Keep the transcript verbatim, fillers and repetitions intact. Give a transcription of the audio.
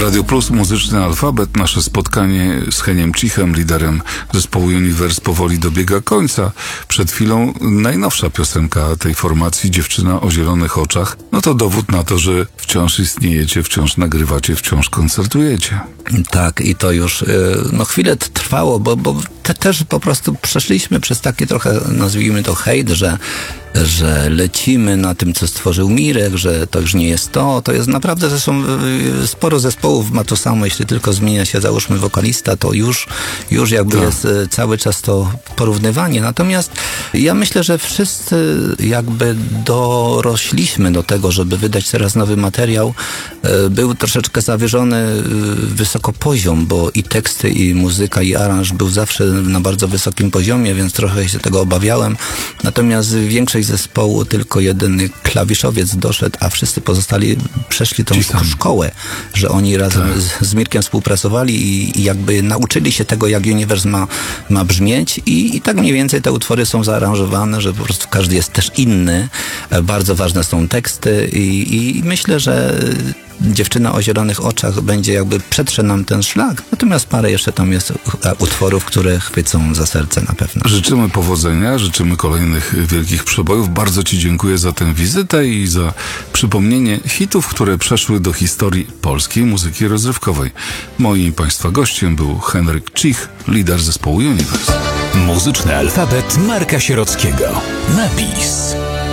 Radio Plus, Muzyczny Alfabet. Nasze spotkanie z Heniem Cichem, liderem zespołu Universe, powoli dobiega końca. Przed chwilą najnowsza piosenka tej formacji, Dziewczyna o zielonych oczach. No to dowód na to, że wciąż istniejecie, wciąż nagrywacie, wciąż koncertujecie. Tak, i to już no chwilę trwało, bo, bo te, też po prostu przeszliśmy przez takie trochę, nazwijmy to hejt, że że lecimy na tym, co stworzył Mirek, że to już nie jest to. To jest naprawdę, zresztą sporo zespołów ma to samo, jeśli tylko zmienia się, załóżmy, wokalista, to już, już jakby tak. jest cały czas to porównywanie. Natomiast ja myślę, że wszyscy jakby dorośliśmy do tego, żeby wydać teraz nowy materiał. Był troszeczkę zawyżony wysoko poziom, bo i teksty, i muzyka, i aranż był zawsze na bardzo wysokim poziomie, więc trochę się tego obawiałem. Natomiast większość zespołu tylko jeden klawiszowiec doszedł, a wszyscy pozostali przeszli tą szkołę, że oni razem tak. z, z Mirkiem współpracowali i, i jakby nauczyli się tego, jak Universe ma, ma brzmieć i, i tak mniej więcej te utwory są zaaranżowane, że po prostu każdy jest też inny. Bardzo ważne są teksty i, i myślę, że Dziewczyna o zielonych oczach będzie jakby przetrze nam ten szlak, natomiast parę jeszcze tam jest utworów, które chwycą za serce na pewno. Życzymy powodzenia, życzymy kolejnych wielkich przebojów. Bardzo Ci dziękuję za tę wizytę i za przypomnienie hitów, które przeszły do historii polskiej muzyki rozrywkowej. Moim Państwa gościem był Henryk Cich, lider zespołu Universe. Muzyczny alfabet Marka Sierockiego. Napis.